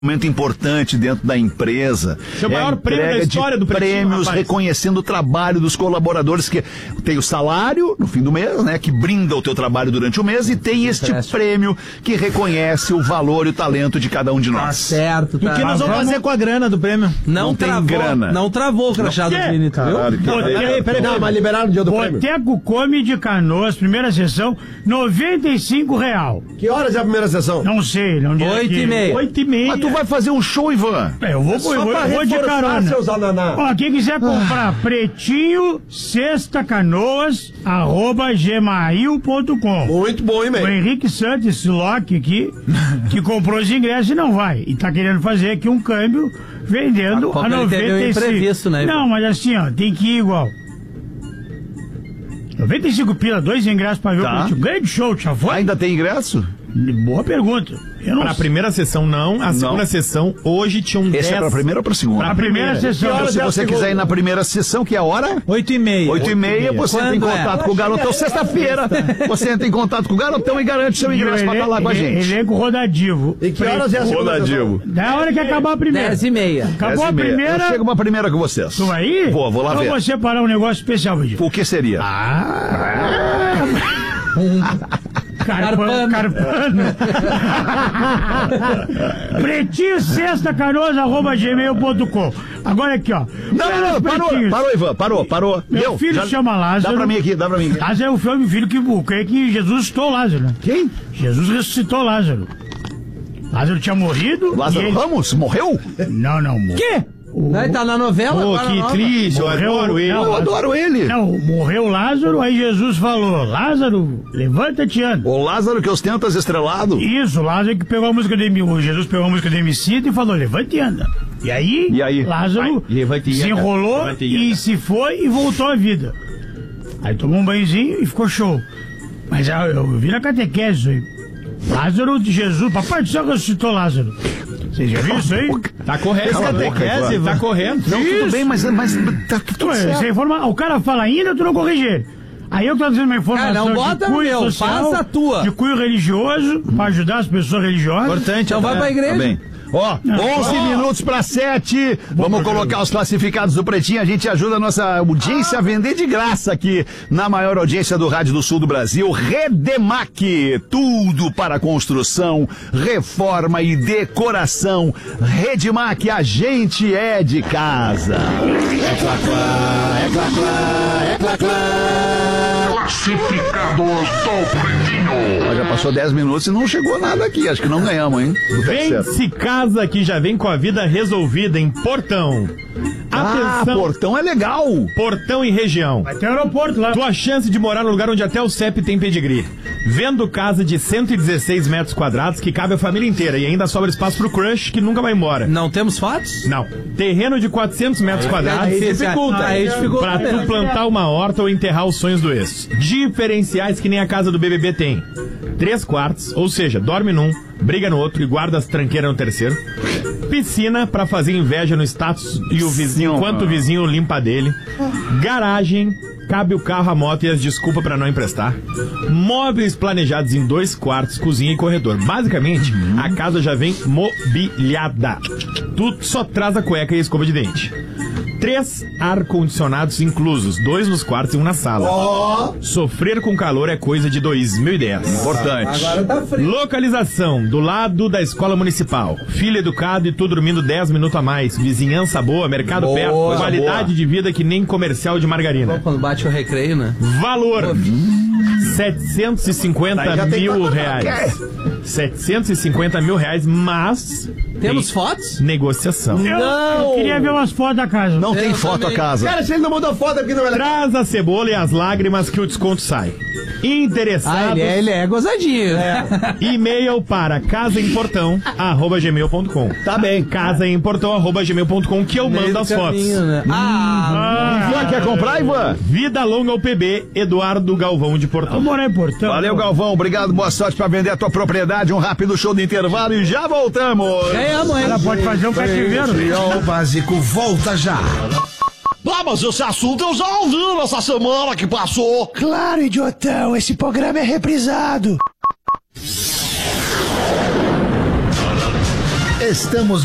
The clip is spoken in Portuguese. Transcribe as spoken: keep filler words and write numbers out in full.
momento importante dentro da empresa. É o maior é prêmio da história do Pretinho, prêmios rapaz. reconhecendo o trabalho dos colaboradores, que tem o salário no fim do mês, né, que brinda o teu trabalho durante o mês, e tem este prêmio que reconhece o valor e o talento de cada um de nós. Tá certo, tá. E o que nós vamos fazer com a grana do prêmio? Não, Não tem travou, grana. Não travou o crachá do Vini, tu viu? Caralho, que Peraí, peraí, Não, mas liberaram o dia do prêmio. Boteco Come de Canoas, primeira sessão, noventa e cinco real. Que horas é a primeira sessão? Não sei, não diz Oito aqui. e meia. Oito e meia. Mas tu vai fazer um show, Ivan? É, eu vou, Só eu vou, pra eu vou de reforçar, carona. seus ananá. Ó, quem quiser comprar Pretinho Sexta Canoas, arroba gmail ponto com. Muito bom, hein, O velho? Henrique Santos Locke aqui, que comprou os ingressos e não vai. E tá querendo fazer aqui um câmbio vendendo Ah, a ele teve um noventa e cinco. imprevisto, né, Ivan? Não, mas assim, ó, tem que ir igual. noventa e cinco pila, dois ingressos pra ver Tá. o Pretinho. Grande show, já foi? Ainda tem ingresso? Boa pergunta. Eu não Pra sei. primeira sessão, não. A segunda sessão, hoje tinham dez... Esse é pra primeira ou pra segunda? Pra primeira sessão. Então, se é a você segunda? quiser ir na primeira sessão, que é a hora? Oito e meia. Oito e meia, você entra em Quando é? contato com o garotão. Sexta-feira, você entra em contato com o garotão e garante seu ingresso pra estar lá com a gente. Elenco rodativo. E que horas é a segunda Rodadivo. Da hora que acabar a primeira. Dez e meia. Acabou a Dez e meia. primeira. Eu chego pra primeira com vocês. Tu vai ir? Vou, vou lá então ver. Então você parar um negócio especial, Vidio. O que seria? Ah! Carpano. Carpano. Pretinho Sexta Canoas, arroba gmail ponto com. Agora aqui, ó. Não, não, não, parou, Pretinhos. parou, Ivan, parou, parou. Meu Deu, filho já- se chama Lázaro. Dá pra mim aqui, dá pra mim aqui. Lázaro é o filho, filho que, que, que Jesus ressuscitou Lázaro, né? Quem? Jesus ressuscitou Lázaro. Lázaro tinha morrido. Lázaro e ele... Ramos? Morreu? Não, não, morreu. Quê? Não, ele tá na novela Pô, agora que nova. triste, eu Morreu- adoro ele. não, Eu adoro ele. Não, morreu Lázaro, aí Jesus falou, Lázaro, levanta-te e anda. O Lázaro que ostenta as estrelado. Isso, Lázaro que pegou a música do M C, o Jesus pegou a música do M C e falou, levanta e anda. E aí, E aí? Lázaro Vai, levanta e se anda, enrolou levanta e e anda. se foi e voltou à vida. Aí tomou um banhozinho e ficou show. Mas ah, eu vi na catequese isso aí. Lázaro de Jesus, papai do céu ressuscitou Lázaro. Vocês já viram isso aí? Tá correto, Cala a né? boca, Ivan. Tá correto. Não, Isso. tudo bem, mas, mas tá Tu, tudo essa certo. informa... O cara fala ainda, tu não corrige ele. Aí eu tô dizendo uma informação Cara, não bota de no cunho meu, social, faça a tua. de cunho religioso, pra ajudar as pessoas religiosas. Importante. Então vai pra igreja. Tá bem. Ó, onze Ó. minutos para sete. Vamos colocar os classificados do Pretinho. A gente ajuda a nossa audiência a vender de graça aqui na maior audiência do Rádio do Sul do Brasil. Redemac. Tudo para construção, reforma e decoração. Redemac, a gente é de casa. Classificados do Pretinho. Ó, já passou dez minutos e não chegou nada aqui. Acho que não ganhamos, hein? Do Vem terceiro. se casa que já vem com a vida resolvida em Portão. Ah, Atenção, Portão é legal. Portão e região. Vai ter aeroporto lá. Tua chance de morar no lugar onde até o C E P tem pedigree. Vendo casa de cento e dezesseis metros quadrados que cabe a família inteira e ainda sobra espaço pro crush que nunca vai embora. Não temos fotos? Não. Terreno de quatrocentos metros quadrados aí dificulta, aí dificulta pra tu mesmo. plantar uma horta ou enterrar os sonhos do ex. Diferenciais que nem a casa do B B B tem. Três quartos, ou seja, dorme num, briga no outro e guarda as tranqueiras no terceiro. Piscina pra fazer inveja no status e o vizinho, Sim, enquanto o vizinho limpa dele. Garagem, cabe o carro, a moto e as desculpas pra não emprestar. Móveis planejados em dois quartos, cozinha e corredor. Basicamente, a casa já vem mobiliada. Tu só traz a cueca e a escova de dente. Três ar-condicionados inclusos, dois nos quartos e um na sala. Sofrer com calor é coisa de dois mil e dez. Importante. Agora tá frio. Localização, do lado da escola municipal. Filho educado e tu dormindo dez minutos a mais. Vizinhança boa, mercado Boa, perto. Qualidade boa. de vida que nem comercial de margarina. Quando bate o recreio, né? Valor: setecentos e cinquenta Daí já tem mil pra- reais. setecentos e cinquenta mil reais, mas Temos tem fotos? negociação. Eu, eu queria ver umas fotos da casa. Não tem Eu foto também. a casa. Cara, se ele não mandou foto aqui, não é legal. Traz a cebola e as lágrimas que o desconto sai. Ah, Interessados, ele é, ele é gozadinho. e-mail para casaemportão arroba gmail ponto com. Tá bem. casaemportão arroba gmail ponto com que eu Meio mando do as fotos. caminho, né? Ah, Ivan, quer comprar, Ivan? Vida Longa U P B, Eduardo Galvão de Portão. Vamos morar em Portão. Valeu, Galvão. Obrigado, boa sorte pra vender a tua propriedade. Um rápido show de intervalo e já voltamos. ganhamos, hein? Ela pode fazer um cativeiro. Trial Básico volta já. Ah, mas esse assunto eu já ouvi nessa semana que passou. Claro, idiotão, esse programa é reprisado. Estamos